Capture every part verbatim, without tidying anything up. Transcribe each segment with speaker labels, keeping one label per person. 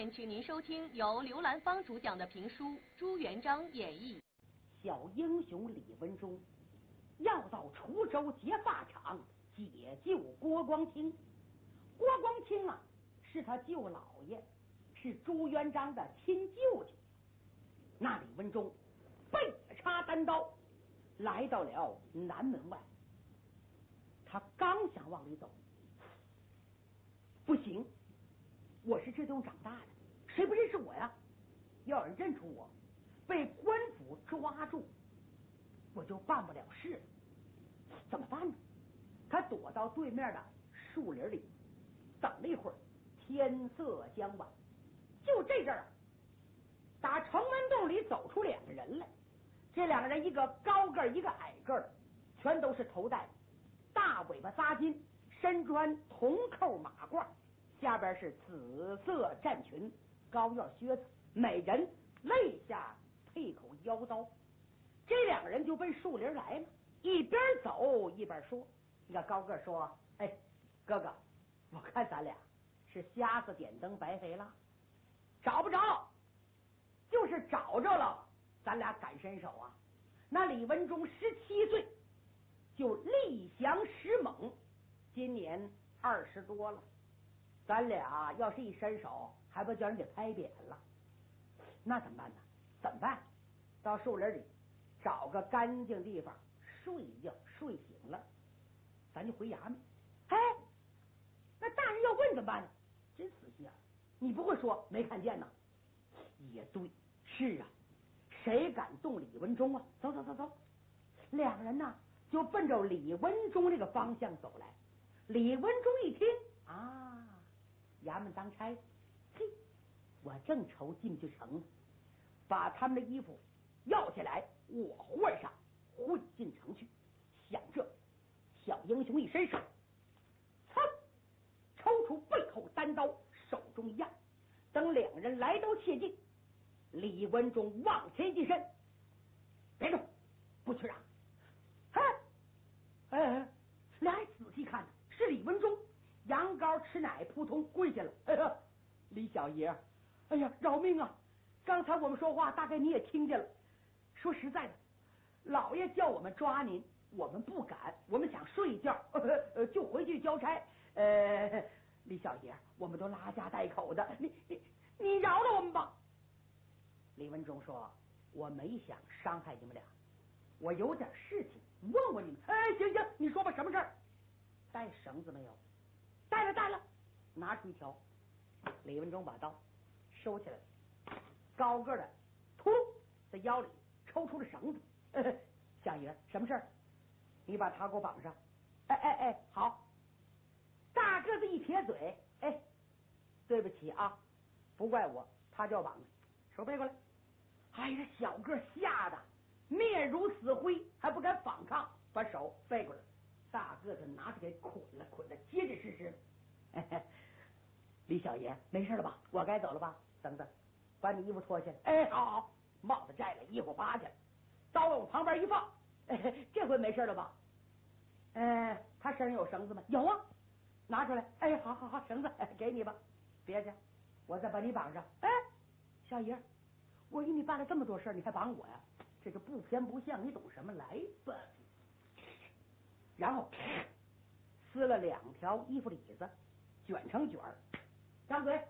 Speaker 1: 面请您收听由刘兰芳主讲的评书，朱元璋演绎。
Speaker 2: 小英雄李文忠要到滁州劫法场解救郭光清。郭光清啊，是他舅老爷，是朱元璋的亲舅舅。那李文忠背插单刀来到了南门外，他刚想往里走，不行，我是这东长大的，谁不认识我呀？要是认出我，被官府抓住，我就办不了事了，怎么办呢？他躲到对面的树林里等了一会儿，天色将晚，就这阵儿，打城门洞里走出两个人来。这两个人，一个高个儿，一个矮个儿，全都是头戴大尾巴扎巾，身穿铜扣马褂，下边是紫色战裙，高腰靴子，每人肋下配口腰刀。这两个人就奔树林来了，一边走一边说。那个高个说：“哎，哥哥，我看咱俩是瞎子点灯白费了，找不着，就是找着了，咱俩敢伸手啊？那李文忠十七岁就力降石猛，今年二十多了，咱俩要是一伸手，还不叫人给拍扁了？那怎么办呢？怎么办？到树林里找个干净地方睡一觉，睡醒了咱就回衙门。哎，那大人要问怎么办呢？真死心眼，你不会说没看见呢？也对，是啊，谁敢动李文忠啊？走走走走，两个人呢就奔着李文忠这个方向走来。李文忠一听啊，衙门当差，嘿，我正愁进不去城呢，把他们的衣服要起来，我换上，混进城去。想这，小英雄一伸手，噌，抽出背后单刀，手中一压。等两人来到切近，李文忠往前一伸，别动，不去让。哎哎，俩人仔细看，是李文忠，羊羔吃奶，扑通跪下了。哎呀，李小爷，哎呀，饶命啊！刚才我们说话，大概你也听见了。说实在的，老爷叫我们抓您，我们不敢，我们想睡一觉，呃，就回去交差。呃，李小爷，我们都拉家带口的，你你你饶了我们吧。李文忠说：“我没想伤害你们俩，我有点事情问问你们。”哎，行行，你说吧，什么事儿？带绳子没有？带了带了，拿出一条。李文忠把刀收起来了，高个的突在腰里抽出了绳子。呃、小爷，什么事儿？你把他给我绑上。哎哎哎，好。大个子一撇嘴，哎，对不起啊，不怪我，他就要绑。手背过来。哎呀，小个吓得面如死灰，还不敢反抗，把手背过来。大个子拿着给捆了，捆的结结实实。哎哎，李小爷，没事了吧？我该走了吧？等等，把你衣服脱下来。哎，好好，帽子摘了，衣服扒下来，刀往旁边一放。哎，这回没事了吧？哎，他身上有绳子吗？有啊，拿出来。哎，好好好，绳子，哎，给你吧，别去，我再把你绑上。哎，小爷，我给你办了这么多事儿，你还绑我呀？这个不偏不向，你懂什么？来吧。然后撕了两条衣服里子，卷成卷儿，张嘴，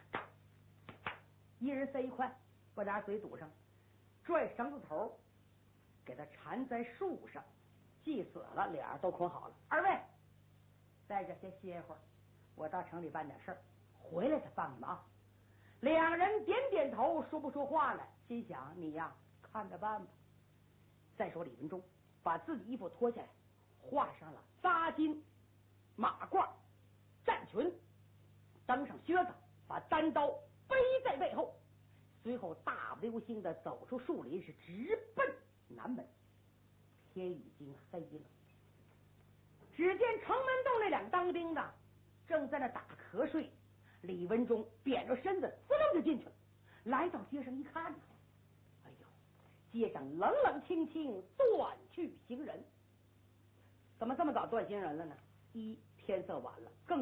Speaker 2: 一人塞一块，把俩嘴堵上，拽绳子头，给他缠在树上，系死了，俩都捆好了。二位在这先歇一会儿，我到城里办点事儿，回来再放你们啊。两人点点头，说不出话来，心想你呀，看着办吧。再说李文忠把自己衣服脱下来，换上了扎巾、马褂、战裙，登上靴子，把单刀背在背后，随后大步流星的走出树林，是直奔南门。天已经黑了，只见城门洞那两当兵的正在那打瞌睡。李文忠扁着身子，滋楞就进去了。来到街上一看呢，哎呦，街上冷冷清清，断去行人。怎么这么早断行人了呢？一天色晚了，更